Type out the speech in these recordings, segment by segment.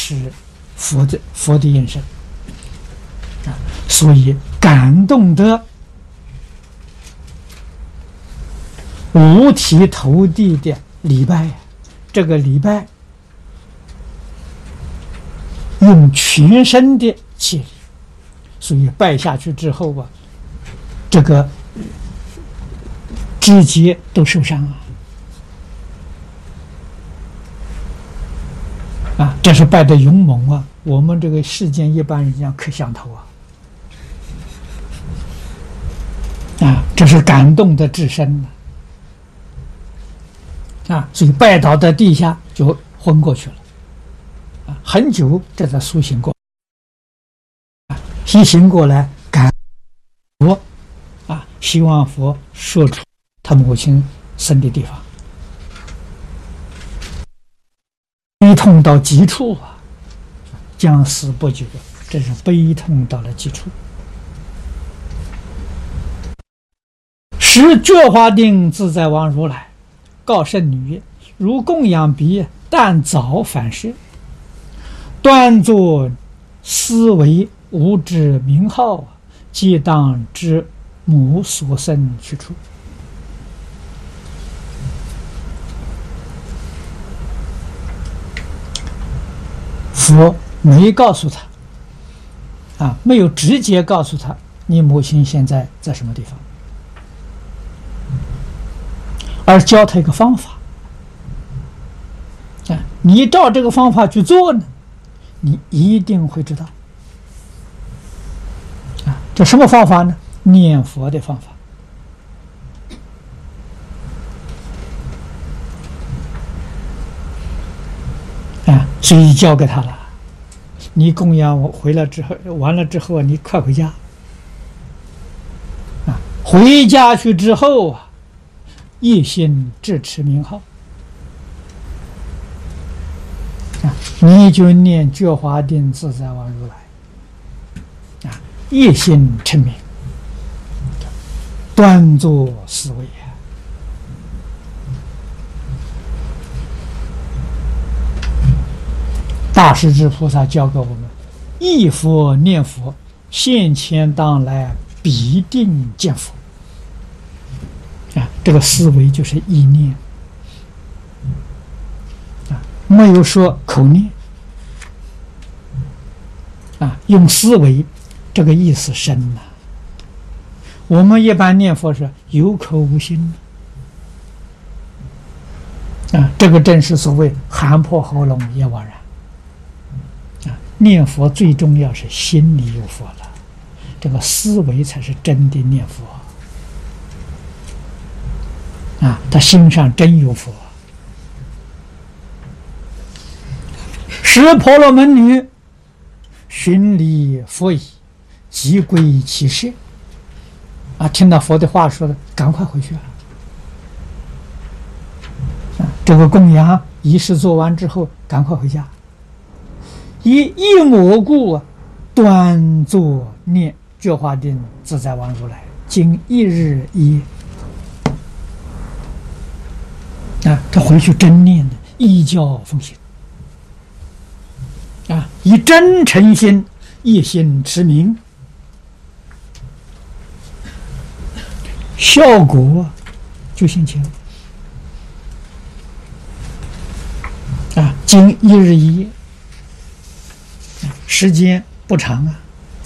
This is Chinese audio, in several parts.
是佛的应身啊，所以感动得五体投地的礼拜，这个礼拜用全身的气力，所以拜下去之后啊，这个肢节都受伤啊！这是拜的勇猛啊！我们这个世间一般人讲磕响头啊，这是感动的至深啊！所以拜倒在地下就昏过去了啊，很久这才苏醒过醒过来，感佛啊，希望佛说出他母亲生的地方，悲痛到极处啊，将死不久，这是悲痛到了极处。时觉华定自在王如来告圣女曰：如供养彼，但早反射，端坐思维无知名号，即当知母所生去处。佛没告诉他啊，没有直接告诉他你母亲现在在什么地方，而教他一个方法啊，你照这个方法去做呢，你一定会知道啊。这什么方法呢？念佛的方法啊，所以教给他了。你供养我回来之后，完了之后你快回家啊！回家去之后啊，一心智持名号啊，你就念觉华定自在王如来啊，一心称名，端坐思维啊。大势至菩萨教给我们：忆佛念佛，现前当来必定见佛啊！这个思维就是意念啊，没有说口念啊，用思维，这个意思深呐。我们一般念佛是有口无心啊，这个正是所谓喊破喉咙也枉然。念佛最重要是心里有佛了，这个思维才是真的念佛啊！他心上真有佛。时婆罗门女寻离佛已，即归其舍啊！听到佛的话说的，赶快回去啊！这个供养仪式做完之后，赶快回家。以一抹故端坐念觉华定自在王如来，经一日一夜啊，他回去真念的，依教奉行啊，以真诚心一心持名，效果就现前啊，经一日一夜。时间不长啊，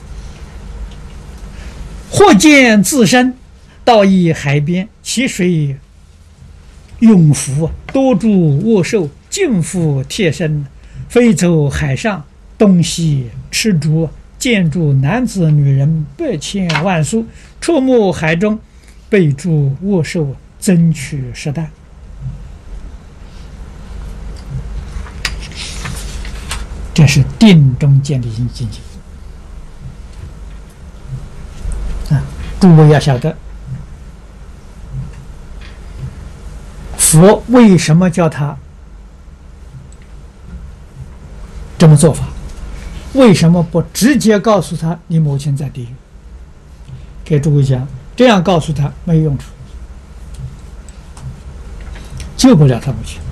或见自身到一海边，其水涌浮，多诸卧兽，尽复贴身，飞走海上，东西吃竹，见诸男子女人百千万数，触目海中，被诸卧兽，争取食啖。这是定中建立境界啊！诸位要晓得，佛为什么叫他这么做法？为什么不直接告诉他你母亲在地狱？给诸位讲，这样告诉他没用处，救不了他母亲。